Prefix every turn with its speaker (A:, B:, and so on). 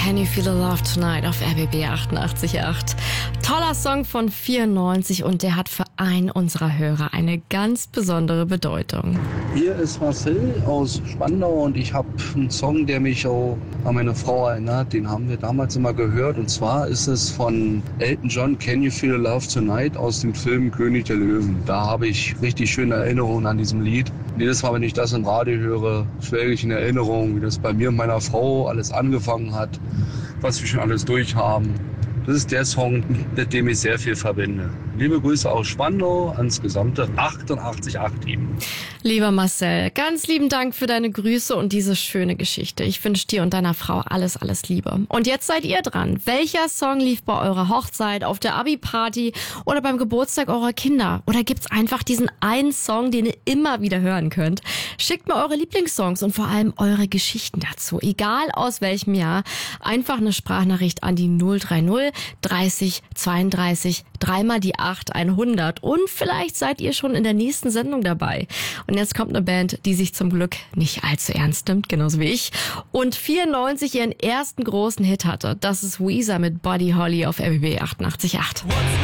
A: Can You Feel the Love Tonight auf RBB 88.8. Toller Song von 94 und der hat für einen unserer Hörer eine ganz besondere Bedeutung.
B: Hier ist Marcel aus Spandau und ich habe einen Song, der mich auch an meine Frau erinnert. Den haben wir damals immer gehört und zwar ist es von Elton John, Can You Feel the Love Tonight aus dem Film König der Löwen. Da habe ich richtig schöne Erinnerungen an diesem Lied. Jedes Mal, wenn ich das im Radio höre, schwelge ich in Erinnerung, wie das bei mir und meiner Frau alles angefangen hat, was wir schon alles durchhaben. Das ist der Song, mit dem ich sehr viel verbinde. Liebe Grüße aus Spandau ans gesamte 88.8 Team.
A: Lieber Marcel, ganz lieben Dank für deine Grüße und diese schöne Geschichte. Ich wünsche dir und deiner Frau alles, alles Liebe. Und jetzt seid ihr dran. Welcher Song lief bei eurer Hochzeit, auf der Abi-Party oder beim Geburtstag eurer Kinder? Oder gibt's einfach diesen einen Song, den ihr immer wieder hören könnt? Schickt mir eure Lieblingssongs und vor allem eure Geschichten dazu. Egal aus welchem Jahr. Einfach eine Sprachnachricht an die 030 30 32 dreimal die 8 100 und vielleicht seid ihr schon in der nächsten Sendung dabei. Und jetzt kommt eine Band, die sich zum Glück nicht allzu ernst nimmt, genauso wie ich, und 94 ihren ersten großen Hit hatte. Das ist Weezer mit Buddy Holly auf RBB 88.8.